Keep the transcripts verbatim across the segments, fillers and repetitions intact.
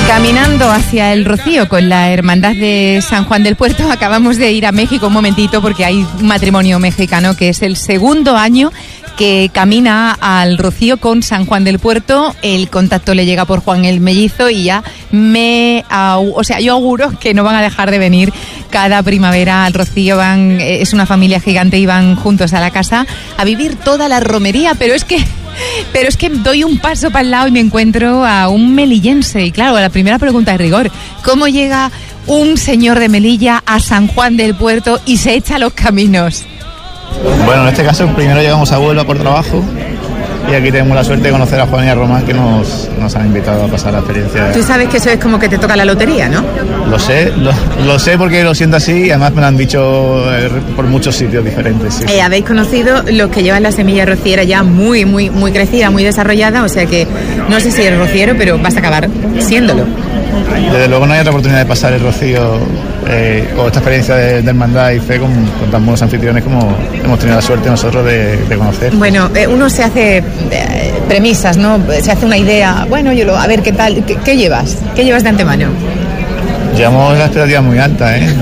Caminando hacia el Rocío con la Hermandad de San Juan del Puerto, acabamos de ir a México un momentito porque hay un matrimonio mexicano que es el segundo año que camina al Rocío con San Juan del Puerto. El contacto le llega por Juan el Mellizo y ya me, o sea, yo auguro que no van a dejar de venir cada primavera al Rocío. Van, es una familia gigante y van juntos a la casa a vivir toda la romería, pero es que Pero es que doy un paso para el lado y me encuentro a un melillense. Y claro, la primera pregunta de rigor: ¿cómo llega un señor de Melilla a San Juan del Puerto y se echa los caminos? Bueno, en este caso primero llegamos a Huelva por trabajo y aquí tenemos la suerte de conocer a Juan y a Román, que nos, nos han invitado a pasar la experiencia. Tú sabes que eso es como que te toca la lotería, ¿no? Lo sé, lo, lo sé porque lo siento así y además me lo han dicho eh, por muchos sitios diferentes. Sí. Eh, habéis conocido los que llevan la semilla rociera ya muy, muy, muy crecida, muy desarrollada, o sea que no sé si eres rociero, pero vas a acabar siéndolo. Desde luego no hay otra oportunidad de pasar el Rocío eh, con esta experiencia de, de hermandad y fe con, con tan buenos anfitriones como hemos tenido la suerte nosotros de, de conocer. Bueno, eh, uno se hace eh, premisas, ¿no? Se hace una idea. Bueno, yo lo, a ver qué tal, qué, qué llevas, qué llevas de antemano. Llevamos la expectativa muy alta, ¿eh?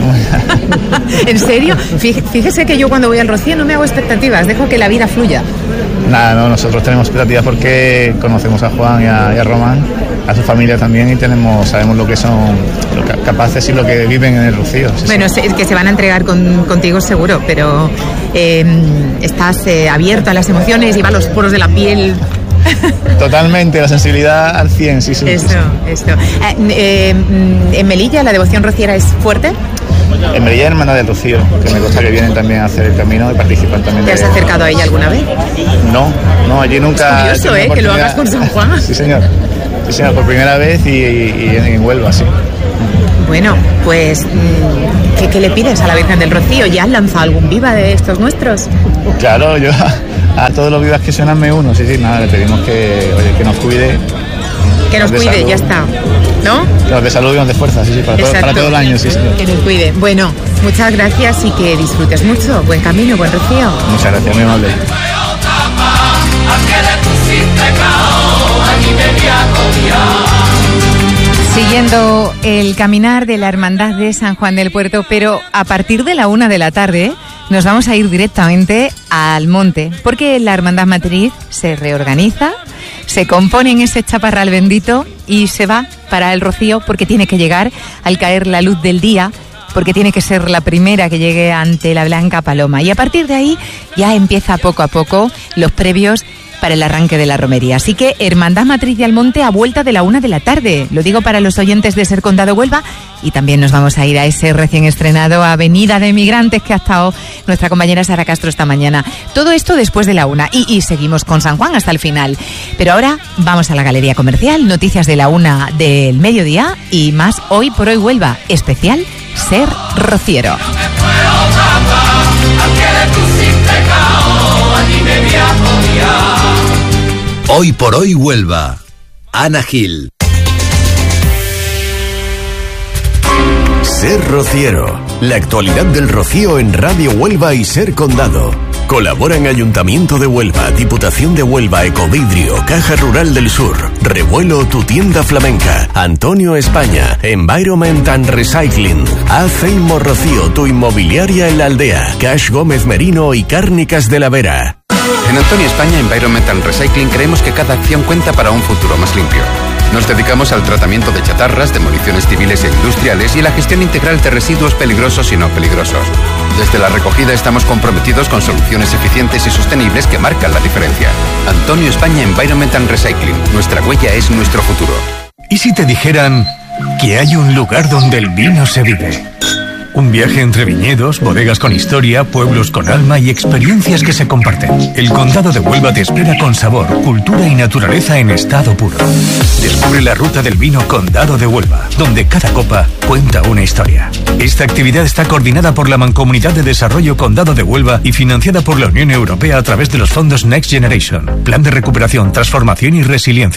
¿En serio? Fíjese que yo cuando voy al Rocío no me hago expectativas, dejo que la vida fluya. Nada, no, nosotros tenemos expectativas porque conocemos a Juan y a, y a Román, a su familia también, y tenemos sabemos lo que son lo que, capaces y lo que viven en el Rocío. Sí, bueno, sí. Que se van a entregar con, contigo seguro, pero eh, estás eh, abierto a las emociones y va a los poros de la piel. Totalmente, la sensibilidad al cien, sí, sí. Eso, sí. eso. Eh, eh, ¿En Melilla la devoción rociera es fuerte? En Melilla hay Hermandad del Rocío, que me consta que vienen también a hacer el camino y participan también. ¿Te has de... acercado a ella alguna vez? No, no, allí nunca. Es curioso, ¿eh? Que lo hagas con San Juan. Sí, señor. Sí, señor, por primera vez y, y, y en Huelva, sí. Bueno, pues, ¿qué, ¿qué le pides a la Virgen del Rocío? ¿Ya has lanzado algún viva de estos nuestros? Claro, yo a todos los vivas que suenan me uno, sí, sí, nada, le pedimos que, oye, que nos cuide. Que nos cuide, salud, ya está, ¿no? Que nos dé salud y nos dé fuerza, sí, sí, para todo, para todo el año, sí, señor. Que nos cuide. Bueno, muchas gracias y que disfrutes mucho. Buen camino, buen Rocío. Muchas gracias, muy amable. Siguiendo el caminar de la Hermandad de San Juan del Puerto, pero a partir de la una de la tarde nos vamos a ir directamente al monte, porque la Hermandad Matriz se reorganiza, se compone en ese chaparral bendito y se va para el Rocío porque tiene que llegar al caer la luz del día, porque tiene que ser la primera que llegue ante la Blanca Paloma. Y a partir de ahí ya empieza poco a poco los previos para el arranque de la romería. Así que Hermandad Matriz de Almonte a vuelta de la una de la tarde. Lo digo para los oyentes de Ser Condado Huelva, y también nos vamos a ir a ese recién estrenado Avenida de Migrantes que ha estado nuestra compañera Sara Castro esta mañana. Todo esto después de la una y, y seguimos con San Juan hasta el final. Pero ahora vamos a la Galería Comercial, noticias de la una del mediodía y más Hoy por Hoy Huelva, especial Ser Rociero. Hoy por Hoy Huelva, Ana Gil. Ser Rociero, la actualidad del Rocío en Radio Huelva y Ser Condado. Colaboran Ayuntamiento de Huelva, Diputación de Huelva, Ecovidrio, Caja Rural del Sur, Revuelo, Tu Tienda Flamenca, Antonio España, Environment and Recycling, Aceimo Rocío, Tu Inmobiliaria en la Aldea, Cash Gómez Merino y Cárnicas de la Vera. En Antonio España Environment and Recycling creemos que cada acción cuenta para un futuro más limpio. Nos dedicamos al tratamiento de chatarras, demoliciones civiles e industriales y la gestión integral de residuos peligrosos y no peligrosos. Desde la recogida estamos comprometidos con soluciones eficientes y sostenibles que marcan la diferencia. Antonio España Environment and Recycling. Nuestra huella es nuestro futuro. ¿Y si te dijeran que hay un lugar donde el vino se vive? Un viaje entre viñedos, bodegas con historia, pueblos con alma y experiencias que se comparten. El Condado de Huelva te espera con sabor, cultura y naturaleza en estado puro. Descubre la ruta del vino Condado de Huelva, donde cada copa cuenta una historia. Esta actividad está coordinada por la Mancomunidad de Desarrollo Condado de Huelva y financiada por la Unión Europea a través de los fondos Next Generation, Plan de Recuperación, Transformación y Resiliencia.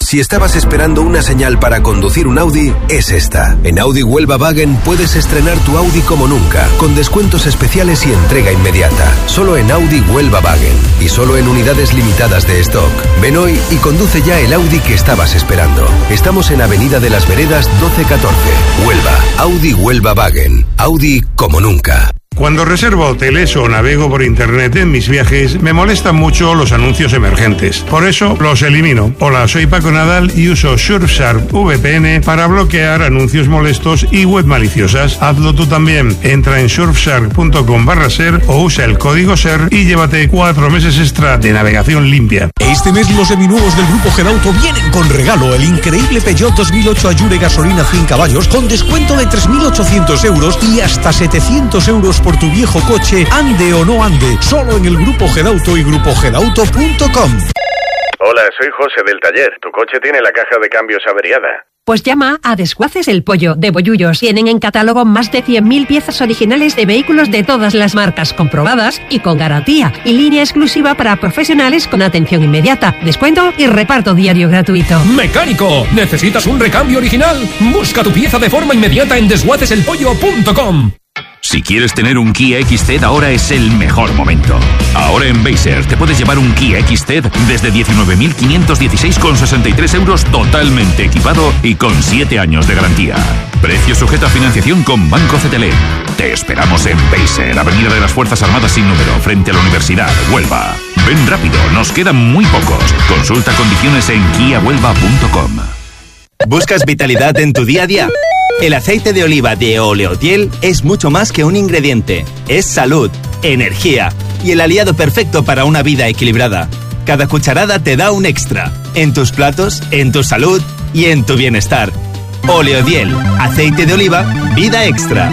Si estabas esperando una señal para conducir un Audi, es esta. En Audi Huelva Wagen puedes estrenar tu Audi como nunca, con descuentos especiales y entrega inmediata. Solo en Audi Huelva Wagen y solo en unidades limitadas de stock. Ven hoy y conduce ya el Audi que estabas esperando. Estamos en Avenida de las Veredas doce catorce. Huelva. Audi Huelva Wagen. Audi como nunca. Cuando reservo hoteles o navego por internet en mis viajes, me molestan mucho los anuncios emergentes. Por eso los elimino. Hola, soy Paco Nadal y uso Surfshark V P N para bloquear anuncios molestos y web maliciosas. Hazlo tú también. Entra en surfshark punto com barra ser o usa el código SER y llévate cuatro meses extra de navegación limpia. Este mes los seminuevos del Grupo Gedauto vienen con regalo el increíble Peugeot dos mil ocho Allure gasolina cien caballos con descuento de tres mil ochocientos euros y hasta setecientos euros por tu viejo coche, ande o no ande, solo en el Grupo Gedauto y grupo gedauto punto com. Hola, soy José del taller. Tu coche tiene la caja de cambios averiada. Pues llama a Desguaces el Pollo, de Bollullos. Tienen en catálogo más de cien mil piezas originales de vehículos de todas las marcas, comprobadas y con garantía. Y línea exclusiva para profesionales con atención inmediata, descuento y reparto diario gratuito. ¡Mecánico! ¿Necesitas un recambio original? Busca tu pieza de forma inmediata en desguaces el pollo punto com. Si quieres tener un Kia X Z, ahora es el mejor momento. Ahora en Beiser te puedes llevar un Kia X Z desde diecinueve mil quinientos dieciséis con sesenta y tres euros totalmente equipado y con siete años de garantía. Precio sujeto a financiación con Banco C T L. Te esperamos en Beiser, Avenida de las Fuerzas Armadas sin número, frente a la Universidad, Huelva. Ven rápido, nos quedan muy pocos. Consulta condiciones en kia huelva punto com. ¿Buscas vitalidad en tu día a día? El aceite de oliva de Oleotiel es mucho más que un ingrediente. Es salud, energía y el aliado perfecto para una vida equilibrada. Cada cucharada te da un extra. En tus platos, en tu salud y en tu bienestar. Oleodiel, aceite de oliva, vida extra.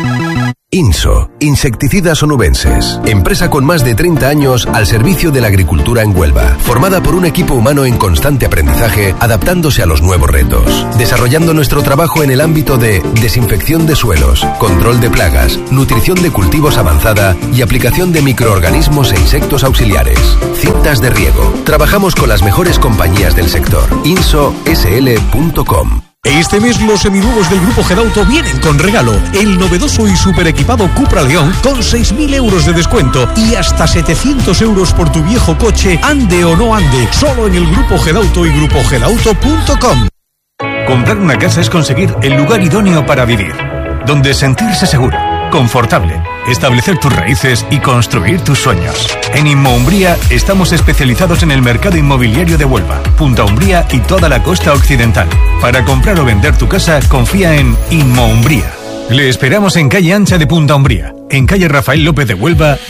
INSO, Insecticidas Onubenses, empresa con más de treinta años al servicio de la agricultura en Huelva, formada por un equipo humano en constante aprendizaje, adaptándose a los nuevos retos, desarrollando nuestro trabajo en el ámbito de desinfección de suelos, control de plagas, nutrición de cultivos avanzada y aplicación de microorganismos e insectos auxiliares, cintas de riego. Trabajamos con las mejores compañías del sector. inso s l punto com. Este mes los seminuevos del Grupo Gedauto vienen con regalo. El novedoso y super equipado Cupra León con seis mil euros de descuento y hasta setecientos euros por tu viejo coche, ande o no ande, solo en el Grupo Gedauto y grupo gedauto punto com. Comprar una casa es conseguir el lugar idóneo para vivir, donde sentirse seguro, confortable, establecer tus raíces y construir tus sueños. En Inmoumbría estamos especializados en el mercado inmobiliario de Huelva, Punta Umbría y toda la costa occidental. Para comprar o vender tu casa, confía en Inmoumbría. Le esperamos en calle Ancha de Punta Umbría, en calle Rafael López de Huelva